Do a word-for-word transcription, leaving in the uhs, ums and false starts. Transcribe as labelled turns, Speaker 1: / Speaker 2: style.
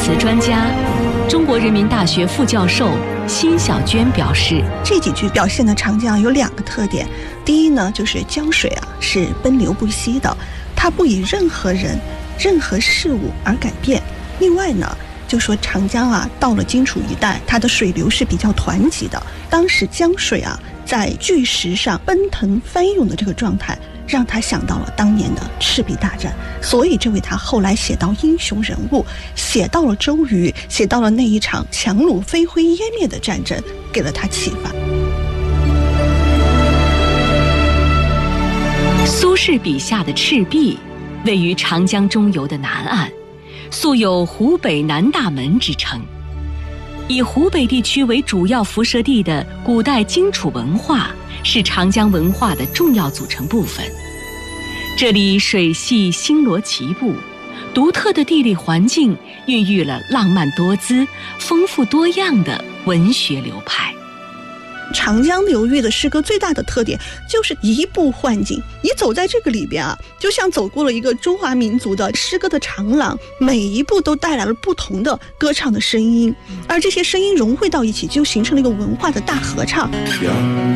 Speaker 1: 词专家、中国人民大学副教授辛晓娟表示，
Speaker 2: 这几句表现的长江有两个特点。第一呢，就是江水啊是奔流不息的，它不以任何人、任何事物而改变。另外呢，就说长江啊到了荆楚一带，它的水流是比较湍急的，当时江水啊在巨石上奔腾翻涌的这个状态，让他想到了当年的赤壁大战，所以这为他后来写到英雄人物，写到了周瑜，写到了那一场强弩飞灰烟灭的战争，给了他启发。
Speaker 1: 苏轼笔下的赤壁位于长江中游的南岸，素有湖北南大门之称。以湖北地区为主要辐射地的古代荆楚文化是长江文化的重要组成部分。这里水系星罗棋布，独特的地理环境孕育了浪漫多姿、丰富多样的文学流派。
Speaker 2: 长江流域的诗歌最大的特点就是移步换景，你走在这个里边啊，就像走过了一个中华民族的诗歌的长廊，每一步都带来了不同的歌唱的声音，而这些声音融汇到一起，就形成了一个文化的大合唱。